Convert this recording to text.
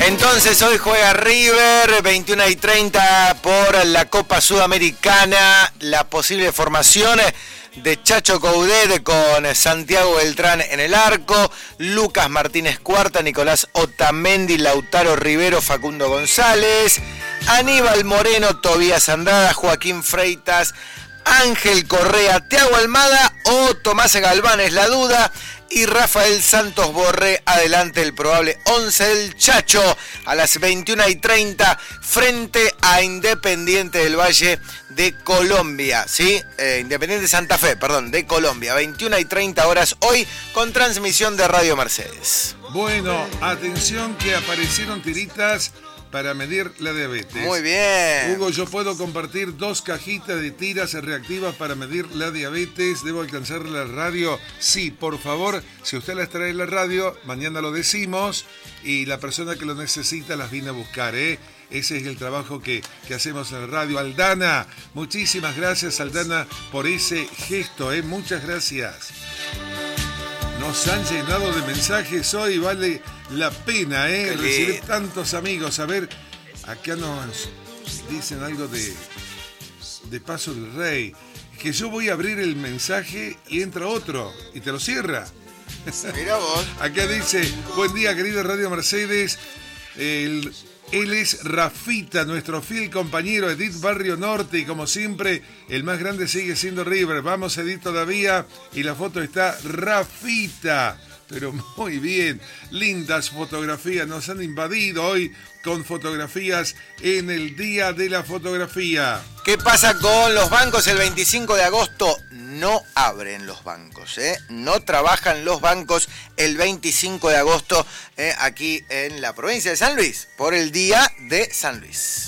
Entonces hoy juega River, 21:30 por la Copa Sudamericana, la posible formación de Chacho Coudet con Santiago Beltrán en el arco, Lucas Martínez Cuarta, Nicolás Otamendi, Lautaro Rivero, Facundo González, Aníbal Moreno, Tobías Andrada, Joaquín Freitas, Ángel Correa, Thiago Almada o Tomás Galván es la duda. Y Rafael Santos Borré, adelante el probable 11 del Chacho a las 21:30 frente a Independiente del Valle de Colombia, ¿sí? Independiente Santa Fe, perdón, de Colombia, 21:30 horas hoy con transmisión de Radio Mercedes. Bueno, atención que aparecieron tiritas para medir la diabetes. Muy bien. Hugo, yo puedo compartir 2 cajitas de tiras reactivas para medir la diabetes. ¿Debo alcanzar la radio? Sí, por favor. Si usted las trae en la radio, mañana lo decimos. Y la persona que lo necesita las viene a buscar, ¿eh? Ese es el trabajo que hacemos en la radio. Aldana, muchísimas gracias, Aldana, por ese gesto, ¿eh? Muchas gracias. Nos han llenado de mensajes hoy, vale la pena, recibir tantos amigos. A ver, acá nos dicen algo de Paso del Rey. Que yo voy a abrir el mensaje y entra otro y te lo cierra. Mira vos. Acá dice, buen día querido Radio Mercedes. Él es Rafita, nuestro fiel compañero Edith Barrio Norte, y como siempre, el más grande sigue siendo River. Vamos Edith todavía, y la foto está Rafita. Pero muy bien, lindas fotografías, nos han invadido hoy con fotografías en el Día de la Fotografía. ¿Qué pasa con los bancos? El 25 de agosto no abren los bancos, no trabajan los bancos el 25 de agosto aquí en la provincia de San Luis, por el Día de San Luis.